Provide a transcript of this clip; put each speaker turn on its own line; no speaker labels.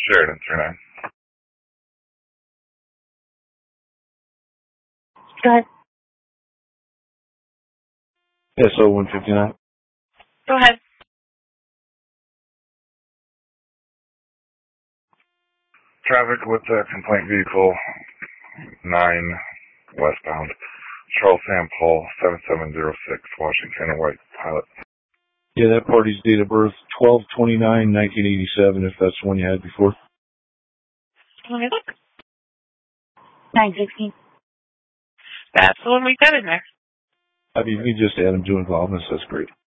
Sheridan 39.
Go ahead.
SO 159.
Go ahead.
Traffic with a complaint vehicle 9 westbound. Charles Sam Paul 7706 Washington and White Pilot.
Yeah, that party's date of birth 12/29/1987. If that's the one you had before.
Let me look. 916. That's the one we got in there.
I mean, you just add them to involvements. That's great.